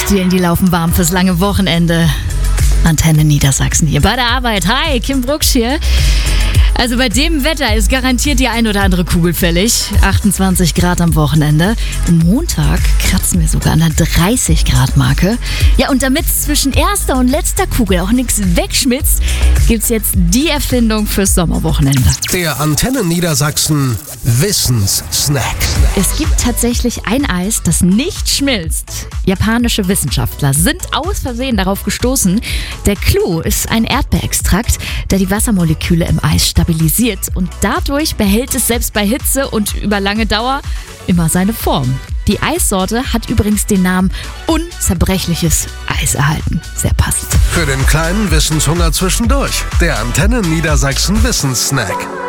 Eisdielen, die laufen warm fürs lange Wochenende. Antenne Niedersachsen hier bei der Arbeit. Hi, Kim Brucksch hier. Also bei dem Wetter ist garantiert die ein oder andere Kugel fällig. 28 Grad am Wochenende. Am Montag kratzen wir sogar an der 30 Grad Marke. Ja, und damit zwischen erster und letzter Kugel auch nichts wegschmilzt, gibt's jetzt die Erfindung fürs Sommerwochenende. Der Antenne Niedersachsen Wissenssnack. Es gibt tatsächlich ein Eis, das nicht schmilzt. Japanische Wissenschaftler sind aus Versehen darauf gestoßen. Der Clou ist ein Erdbeerextrakt, der die Wassermoleküle im Eis stabilisiert und dadurch behält es selbst bei Hitze und über lange Dauer immer seine Form. Die Eissorte hat übrigens den Namen unzerbrechliches Eis erhalten. Sehr passend. Für den kleinen Wissenshunger zwischendurch. Der Antenne Niedersachsen Wissenssnack.